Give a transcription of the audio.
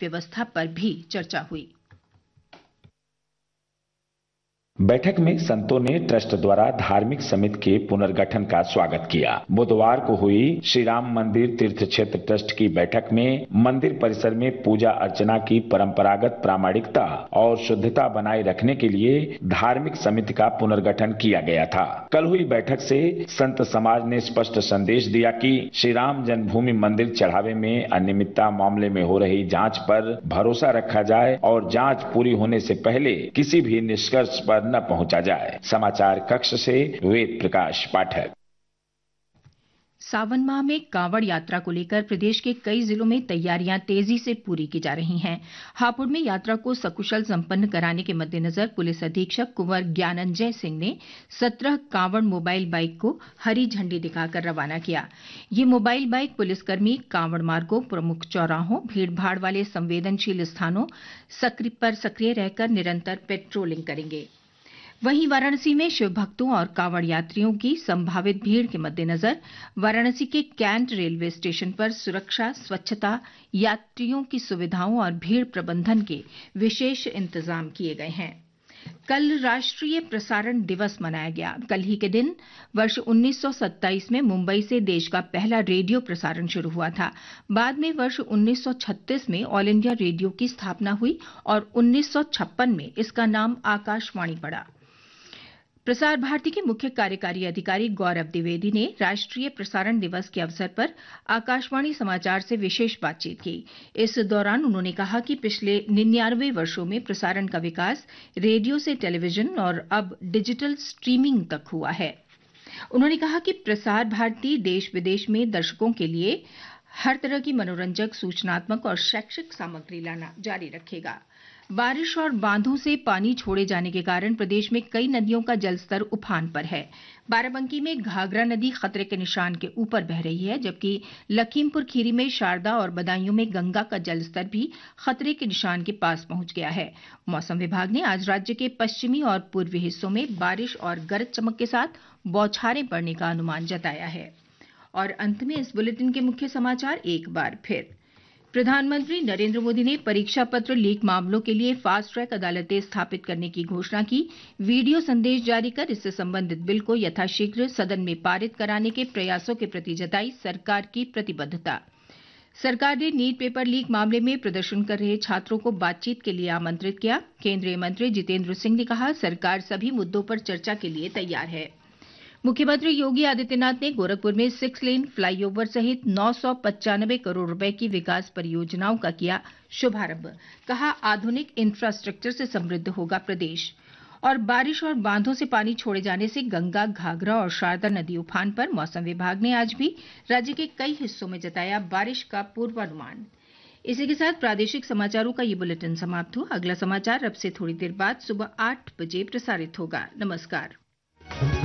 व्यवस्था पर भी चर्चा हुई। बैठक में संतों ने ट्रस्ट द्वारा धार्मिक समिति के पुनर्गठन का स्वागत किया। बुधवार को हुई श्री राम मंदिर तीर्थ क्षेत्र ट्रस्ट की बैठक में मंदिर परिसर में पूजा अर्चना की परंपरागत प्रामाणिकता और शुद्धता बनाए रखने के लिए धार्मिक समिति का पुनर्गठन किया गया था। कल हुई बैठक से संत समाज ने स्पष्ट संदेश दिया कि श्री राम जन्मभूमि मंदिर चढ़ावे में अनियमितता मामले में हो रही जांच पर भरोसा रखा जाए और जांच पूरी होने से पहले किसी भी निष्कर्ष पर न पहुंचा जाए। समाचार कक्ष से वेद प्रकाश पाठक। सावन माह में कांवड़ यात्रा को लेकर प्रदेश के कई जिलों में तैयारियां तेजी से पूरी की जा रही हैं। हापुड़ में यात्रा को सकुशल संपन्न कराने के मद्देनजर पुलिस अधीक्षक कुंवर ज्ञानंजय सिंह ने 17 कांवड़ मोबाइल बाइक को हरी झंडी दिखाकर रवाना किया। ये मोबाइल बाइक पुलिसकर्मी कांवड़ मार्गों, प्रमुख चौराहों, भीड़भाड़ वाले संवेदनशील स्थानों पर सक्रिय रहकर निरंतर पेट्रोलिंग करेंगे। वहीं वाराणसी में शिव भक्तों और कांवड़ यात्रियों की संभावित भीड़ के मद्देनजर वाराणसी के कैंट रेलवे स्टेशन पर सुरक्षा, स्वच्छता, यात्रियों की सुविधाओं और भीड़ प्रबंधन के विशेष इंतजाम किए गए हैं। कल राष्ट्रीय प्रसारण दिवस मनाया गया। कल ही के दिन वर्ष 1927 में मुंबई से देश का पहला रेडियो प्रसारण शुरू हुआ था। बाद में वर्ष 1936 में ऑल इंडिया रेडियो की स्थापना हुई और 1956 में इसका नाम आकाशवाणी पड़ा। प्रसार भारती के मुख्य कार्यकारी अधिकारी गौरव द्विवेदी ने राष्ट्रीय प्रसारण दिवस के अवसर पर आकाशवाणी समाचार से विशेष बातचीत की। इस दौरान उन्होंने कहा कि पिछले 99 वर्षों में प्रसारण का विकास रेडियो से टेलीविजन और अब डिजिटल स्ट्रीमिंग तक हुआ है। उन्होंने कहा कि प्रसार भारती देश विदेश में दर्शकों के लिए हर तरह की मनोरंजक, सूचनात्मक और शैक्षिक सामग्री लाना जारी रखेगा। बारिश और बांधों से पानी छोड़े जाने के कारण प्रदेश में कई नदियों का जलस्तर उफान पर है। बाराबंकी में घाघरा नदी खतरे के निशान के ऊपर बह रही है, जबकि लखीमपुर खीरी में शारदा और बदायूं में गंगा का जलस्तर भी खतरे के निशान के पास पहुंच गया है। मौसम विभाग ने आज राज्य के पश्चिमी और पूर्वी हिस्सों में बारिश और गरज चमक के साथ बौछारें पड़ने का अनुमान जताया है। और अंत में इस बुलेटिन के मुख्य समाचार एक बार फिर। प्रधानमंत्री नरेंद्र मोदी ने परीक्षा पत्र लीक मामलों के लिए फास्ट ट्रैक अदालतें स्थापित करने की घोषणा की। वीडियो संदेश जारी कर इससे संबंधित बिल को यथाशीघ्र सदन में पारित कराने के प्रयासों के प्रति जताई सरकार की प्रतिबद्धता। सरकार ने नीट पेपर लीक मामले में प्रदर्शन कर रहे छात्रों को बातचीत के लिए आमंत्रित किया। केंद्रीय मंत्री जितेंद्र सिंह ने कहा, सरकार सभी मुद्दों पर चर्चा के लिए तैयार है। मुख्यमंत्री योगी आदित्यनाथ ने गोरखपुर में 6 लेन फ्लाईओवर सहित 995 करोड़ रुपए की विकास परियोजनाओं का किया शुभारंभ। कहा, आधुनिक इंफ्रास्ट्रक्चर से समृद्ध होगा प्रदेश। और बारिश और बांधों से पानी छोड़े जाने से गंगा, घाघरा और शारदा नदी उफान पर। मौसम विभाग ने आज भी राज्य के कई हिस्सों में जताया बारिश का पूर्वानुमान। इसी के साथ प्रादेशिक समाचारों का ये बुलेटिन समाप्त हुआ। अगला समाचार अब से थोड़ी देर बाद सुबह 8 बजे प्रसारित होगा। नमस्कार।